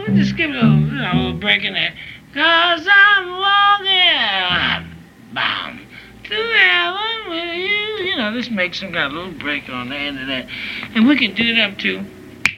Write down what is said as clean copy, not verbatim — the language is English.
we just give it a little break in there. 'Cause I'm walking, bam, to heaven with you. You know, this makes some kind of little break on the end of that. And we can do it up to